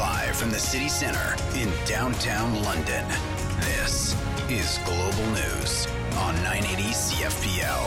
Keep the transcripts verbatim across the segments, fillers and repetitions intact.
Live from the city centre in downtown London, this is Global News on nine eighty C F P L.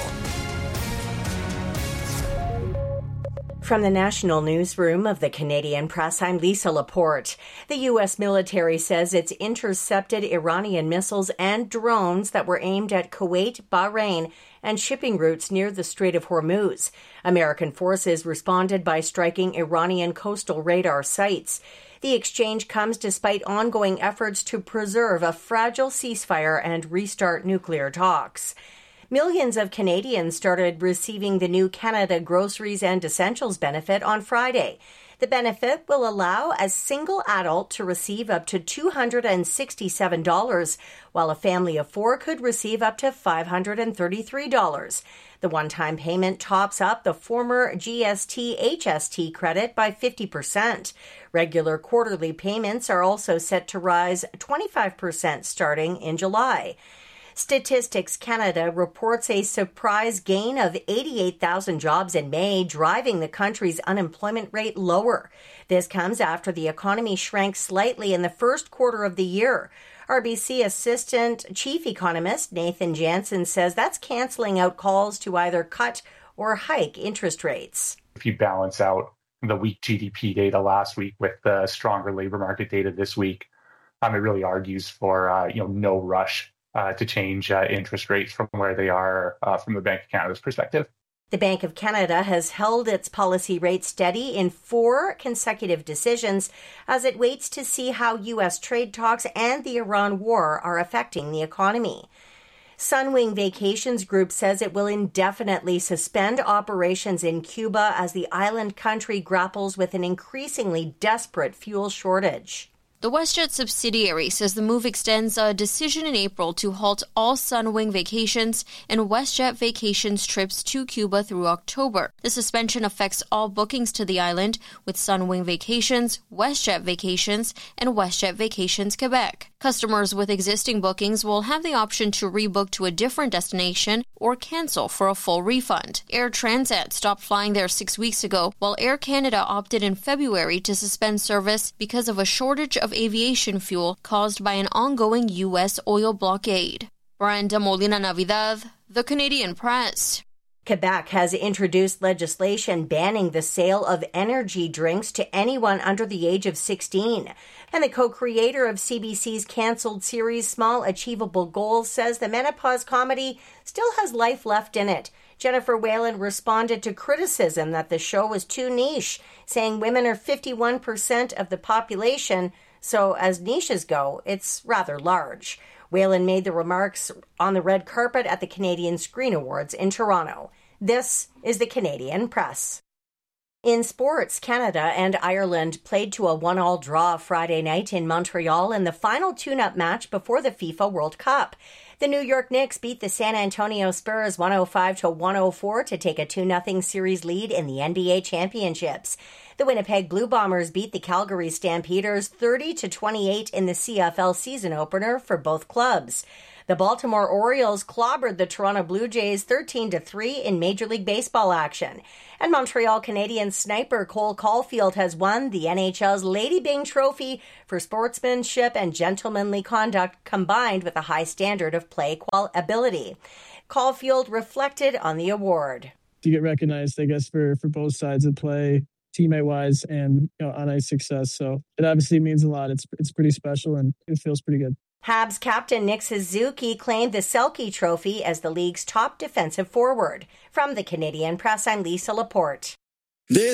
From the National Newsroom of the Canadian Press, I'm Lisa Laporte. The U S military says it's intercepted Iranian missiles and drones that were aimed at Kuwait, Bahrain, and shipping routes near the Strait of Hormuz. American forces responded by striking Iranian coastal radar sites. The exchange comes despite ongoing efforts to preserve a fragile ceasefire and restart nuclear talks. Millions of Canadians started receiving the new Canada Groceries and Essentials benefit on Friday. The benefit will allow a single adult to receive up to two hundred sixty-seven dollars, while a family of four could receive up to five hundred thirty-three dollars. The one-time payment tops up the former G S T H S T credit by fifty percent. Regular quarterly payments are also set to rise twenty-five percent starting in July. Statistics Canada reports a surprise gain of eighty-eight thousand jobs in May, driving the country's unemployment rate lower. This comes after the economy shrank slightly in the first quarter of the year. R B C Assistant Chief Economist Nathan Jansen says that's canceling out calls to either cut or hike interest rates. If you balance out the weak G D P data last week with the stronger labor market data this week, um, it really argues for uh, you know no rush Uh, to change uh, interest rates from where they are uh, from the Bank of Canada's perspective. The Bank of Canada has held its policy rate steady in four consecutive decisions as it waits to see how U S trade talks and the Iran war are affecting the economy. Sunwing Vacations Group says it will indefinitely suspend operations in Cuba as the island country grapples with an increasingly desperate fuel shortage. The WestJet subsidiary says the move extends a decision in April to halt all Sunwing Vacations and WestJet Vacations trips to Cuba through October. The suspension affects all bookings to the island, with Sunwing Vacations, WestJet Vacations, and WestJet Vacations Quebec. Customers with existing bookings will have the option to rebook to a different destination or cancel for a full refund. Air Transat stopped flying there six weeks ago, while Air Canada opted in February to suspend service because of a shortage of aviation fuel caused by an ongoing U S oil blockade. Brenda Molina Navidad, The Canadian Press. Quebec has introduced legislation banning the sale of energy drinks to anyone under the age of sixteen. And the co-creator of C B C's cancelled series Small Achievable Goals says the menopause comedy still has life left in it. Jennifer Whalen responded to criticism that the show was too niche, saying women are fifty-one percent of the population, so as niches go, it's rather large. Whalen made the remarks on the red carpet at the Canadian Screen Awards in Toronto. This is the Canadian Press. In sports, Canada and Ireland played to a one-all draw Friday night in Montreal in the final tune-up match before the FIFA World Cup. The New York Knicks beat the San Antonio Spurs one oh five to one oh four to take a two nothing series lead in the N B A championships. The Winnipeg Blue Bombers beat the Calgary Stampeders thirty to twenty-eight in the C F L season opener for both clubs. The Baltimore Orioles clobbered the Toronto Blue Jays thirteen to three in Major League Baseball action. And Montreal Canadiens sniper Cole Caulfield has won the N H L's Lady Byng Trophy for sportsmanship and gentlemanly conduct combined with a high standard of play qual- ability. Caulfield reflected on the award. You get recognized, I guess, for, for both sides of play, teammate-wise and you know, on-ice success. So it obviously means a lot. It's it's pretty special and it feels pretty good. Habs captain Nick Suzuki claimed the Selke Trophy as the league's top defensive forward. From the Canadian Press, I'm Lisa Laporte. This